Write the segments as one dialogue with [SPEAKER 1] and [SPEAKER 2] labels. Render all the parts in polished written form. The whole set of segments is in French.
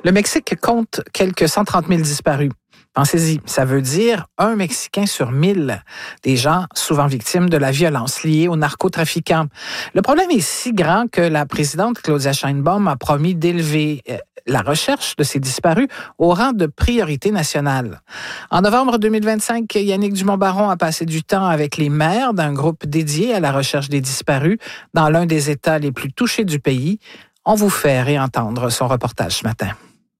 [SPEAKER 1] Le Mexique compte quelques 130 000 disparus. Pensez-y, ça veut dire 1 Mexicain sur 1000, des gens souvent victimes de la violence liée aux narcotrafiquants. Le problème est si grand que la présidente Claudia Sheinbaum a promis d'élever la recherche de ces disparus au rang de priorité nationale. En novembre 2025, Yannick Dumont-Baron a passé du temps avec les maires d'un groupe dédié à la recherche des disparus dans l'un des États les plus touchés du pays. On vous fait réentendre son reportage ce matin.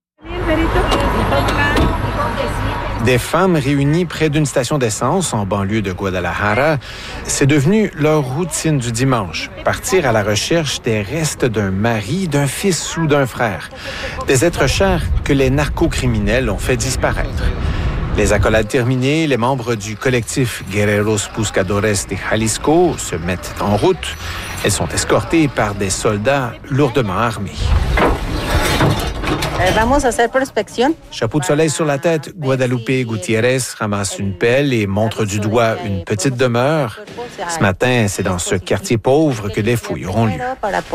[SPEAKER 2] Des femmes réunies près d'une station d'essence en banlieue de Guadalajara, c'est devenu leur routine du dimanche. Partir à la recherche des restes d'un mari, d'un fils ou d'un frère. Des êtres chers que les narcocriminels ont fait disparaître. Les accolades terminées, les membres du collectif Guerreros Buscadores de Jalisco se mettent en route. Elles sont escortées par des soldats lourdement armés.
[SPEAKER 3] Vamos a hacer prospección.
[SPEAKER 2] Chapeau de soleil sur la tête, Guadalupe Gutiérrez ramasse une pelle et montre du doigt une petite demeure. Ce matin, c'est dans ce quartier pauvre que des fouilles auront lieu.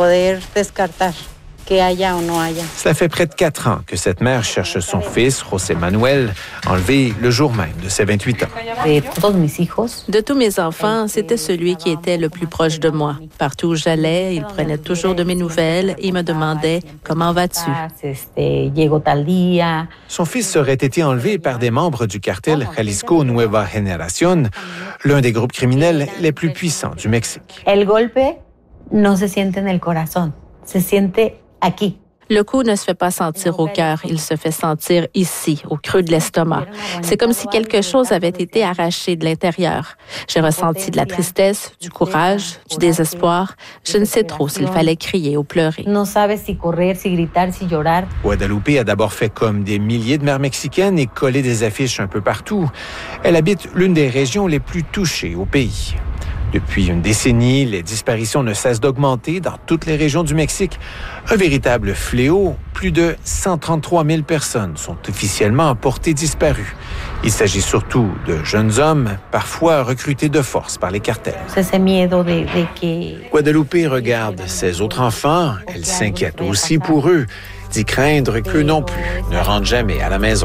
[SPEAKER 2] Cela fait près de 4 ans que cette mère cherche son fils, José Manuel, enlevé le jour même de ses 28 ans.
[SPEAKER 4] De tous mes enfants, c'était celui qui était le plus proche de moi. Partout où j'allais, il prenait toujours de mes nouvelles et me demandait « Comment vas-tu ?»
[SPEAKER 2] Son fils aurait été enlevé par des membres du cartel Jalisco Nueva Generación, l'un des groupes criminels les plus puissants du Mexique.
[SPEAKER 3] El golpe no se siente en el corazón, se siente aquí.
[SPEAKER 4] Le coup ne se fait pas sentir au cœur, il se fait sentir ici, au creux de l'estomac. C'est comme si quelque chose avait été arraché de l'intérieur. J'ai ressenti de la tristesse, du courage, du désespoir. Je ne sais trop s'il fallait crier ou pleurer.
[SPEAKER 3] No sabes si correr, si gritar, si llorar.
[SPEAKER 2] Guadalupe a d'abord fait comme des milliers de mères mexicaines et collé des affiches un peu partout. Elle habite l'une des régions les plus touchées au pays. Depuis une décennie, les disparitions ne cessent d'augmenter dans toutes les régions du Mexique. Un véritable fléau, plus de 133 000 personnes sont officiellement portées disparues. Il s'agit surtout de jeunes hommes, parfois recrutés de force par les cartels. Guadalupe regarde ses autres enfants, elle s'inquiète aussi pour eux, dit craindre qu'eux non plus ne rentrent jamais à la maison.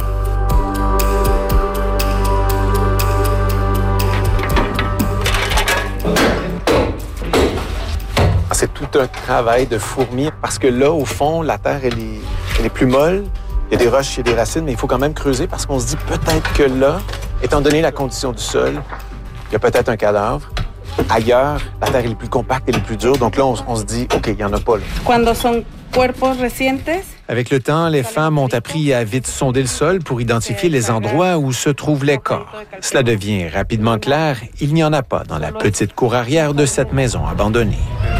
[SPEAKER 2] C'est tout un travail de fourmi parce que là, au fond, la terre, elle est plus molle. Il y a des roches, il y a des racines, mais il faut quand même creuser parce qu'on se dit peut-être que là, étant donné la condition du sol, il y a peut-être un cadavre. Ailleurs, la terre elle est plus compacte, elle est plus dure. Donc là, on se dit, OK, il n'y en a pas là.
[SPEAKER 5] Cuando son cuerpos recientes.
[SPEAKER 2] Avec le temps, les femmes ont appris à vite sonder le sol pour identifier les endroits où se trouvent les corps. Cela devient rapidement clair, il n'y en a pas dans la petite cour arrière de cette maison abandonnée.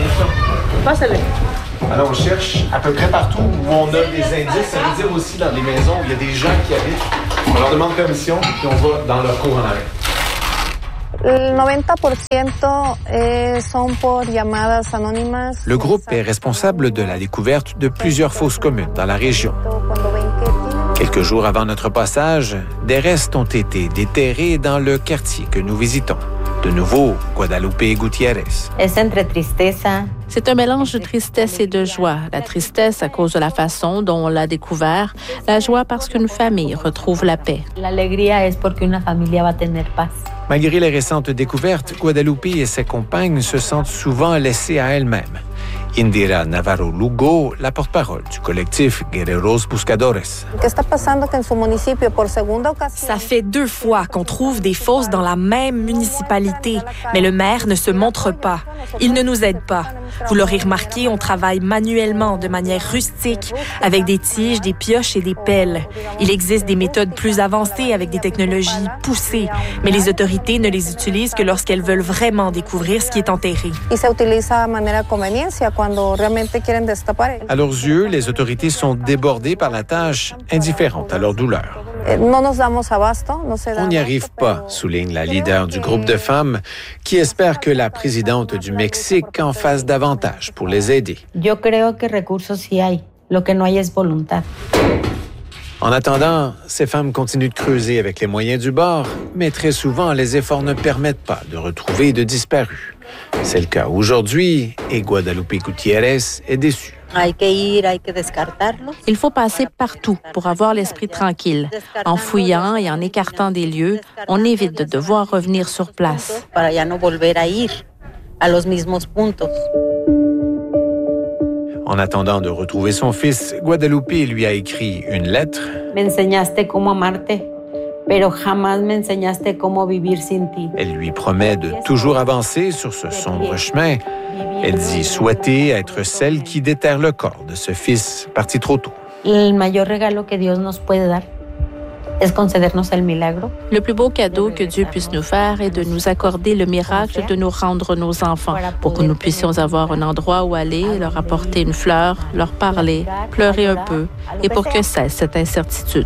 [SPEAKER 2] Alors, on cherche à peu près partout où on a des indices. Ça veut dire aussi dans les maisons où il y a des gens qui habitent. On leur demande permission, puis on va dans leur cour en arrière.
[SPEAKER 6] El 90% son por llamadas anónimas.
[SPEAKER 2] Le groupe est responsable de la découverte de plusieurs fosses communes dans la région. Quelques jours avant notre passage, des restes ont été déterrés dans le quartier que nous visitons. De nouveau, Guadalupe Gutiérrez.
[SPEAKER 4] C'est un mélange de tristesse et de joie. La tristesse à cause de la façon dont on l'a découvert, la joie parce qu'une famille retrouve la paix.
[SPEAKER 2] Malgré les récentes découvertes, Guadalupe et ses compagnes se sentent souvent laissées à elles-mêmes. Indira Navarro Lugo, la porte-parole du collectif Guerreros Buscadores.
[SPEAKER 7] Ça fait 2 fois qu'on trouve des fosses dans la même municipalité, mais le maire ne se montre pas. Il ne nous aide pas. Vous l'aurez remarqué, on travaille manuellement, de manière rustique, avec des tiges, des pioches et des pelles. Il existe des méthodes plus avancées avec des technologies poussées, mais les autorités ne les utilisent que lorsqu'elles veulent vraiment découvrir ce qui est enterré.
[SPEAKER 2] À leurs yeux, les autorités sont débordées par la tâche, indifférentes à leur douleur. On n'y arrive pas, souligne la leader du groupe de femmes, qui espère que la présidente du Mexique en fasse davantage pour les aider. En attendant, ces femmes continuent de creuser avec les moyens du bord, mais très souvent, les efforts ne permettent pas de retrouver de disparus. C'est le cas aujourd'hui et Guadalupe Gutiérrez est déçue.
[SPEAKER 4] Il faut passer partout pour avoir l'esprit tranquille. En fouillant et en écartant des lieux, on évite de devoir revenir sur place.
[SPEAKER 2] En attendant de retrouver son fils, Guadalupe lui a écrit une lettre. Elle lui promet de toujours avancer sur ce sombre chemin. Elle dit souhaiter être celle qui déterre le corps de ce fils parti trop tôt.
[SPEAKER 4] Le plus beau cadeau que Dieu puisse nous faire est de nous accorder le miracle de nous rendre nos enfants pour que nous puissions avoir un endroit où aller, leur apporter une fleur, leur parler, pleurer un peu et pour que cesse cette incertitude.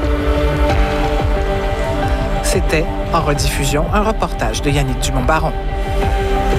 [SPEAKER 1] C'était, en rediffusion, un reportage de Yannick Dumont-Baron.